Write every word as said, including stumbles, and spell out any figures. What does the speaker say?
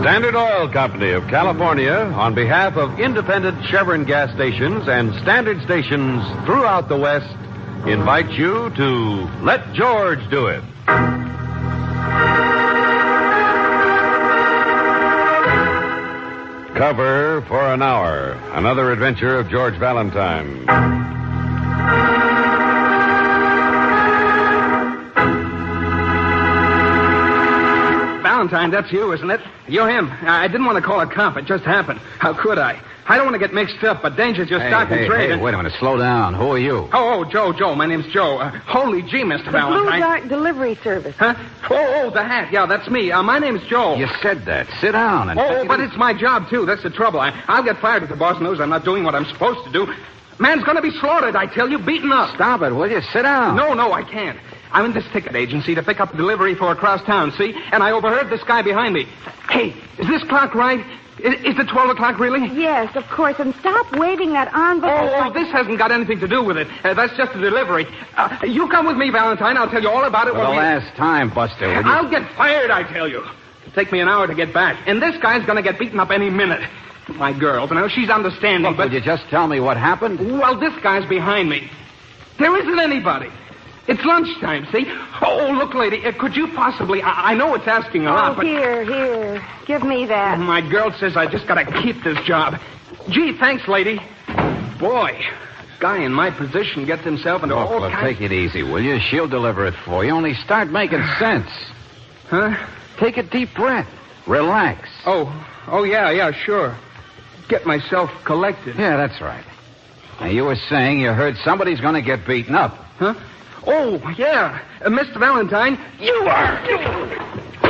Standard Oil Company of California, on behalf of independent Chevron gas stations and standard stations throughout the West, invites you to Let George Do It. Cover for an hour. Another adventure of George Valentine. Valentine, that's you, isn't it? You're him. I didn't want to call a cop. It just happened. How could I? I don't want to get mixed up, but danger's your Hey, stock hey, and trade. hey, and... wait a minute. Slow down. Who are you? Oh, oh, Joe, Joe. My name's Joe. Uh, holy gee, Mister The Valentine. Blue Dart Delivery Service. Huh? Oh, oh, the hat. Yeah, that's me. Uh, my name's Joe. You said that. Sit down and... Oh, take oh it but easy. it's my job, too. That's the trouble. I, I'll get fired if the boss knows I'm not doing what I'm supposed to do. Man's going to be slaughtered, I tell you, beaten up. Stop it, will you? Sit down. No, no, I can't. I'm in this ticket agency to pick up a delivery for across town, see? And I overheard this guy behind me. Hey, is this clock right? Is, is it twelve o'clock, really? Yes, of course. And stop waving that envelope. Oh, oh, like- this hasn't got anything to do with it. Uh, that's just a delivery. Uh, you come with me, Valentine. I'll tell you all about it. For when the we... last time, Buster, will you? I'll get fired, I tell you. It'll take me an hour to get back. And this guy's going to get beaten up any minute. My girl, you know, she's understanding, Look, but... will you just tell me what happened? Well, this guy's behind me. There isn't anybody. It's lunchtime, see? Oh, look, lady, uh, could you possibly... I, I know it's asking a lot, Oh, but... here, here. Give me that. My girl says I just gotta keep this job. Gee, thanks, lady. Boy, a guy in my position gets himself into Look, all look, kinds... take it easy, will you? She'll deliver it for you. Only start making sense. Huh? Take a deep breath. Relax. Oh, oh, yeah, yeah, sure. Get myself collected. Yeah, that's right. Now, you were saying you heard somebody's going to get beaten up. Huh? Oh, yeah. Uh, Mister Valentine, you are...